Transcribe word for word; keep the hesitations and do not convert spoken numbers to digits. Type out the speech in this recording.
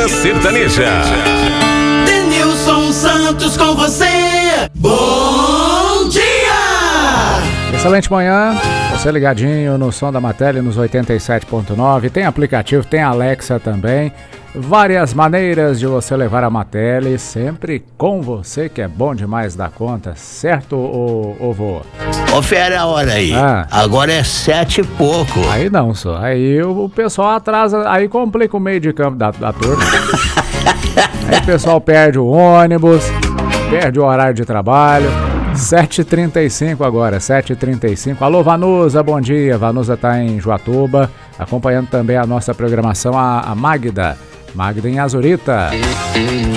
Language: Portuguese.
Manhã Sertaneja. Denilson Santos com você. Bom dia! Excelente manhã, você ligadinho no Som da Matéria nos oitenta e sete ponto nove. Tem aplicativo, tem Alexa também. Várias maneiras de você levar a matéria, sempre com você, que é bom demais da conta, certo, ô, ô vô? Confere a hora aí. Ah. Agora é sete e pouco. Aí não, só. Aí o pessoal atrasa, aí complica o meio de campo da, da turma. Aí o pessoal perde o ônibus, perde o horário de trabalho. sete e trinta e cinco agora, sete e trinta e cinco. Alô, Vanusa, bom dia. Vanusa tá em Joatuba, acompanhando também a nossa programação, a, a Magda. Magda em Azurita.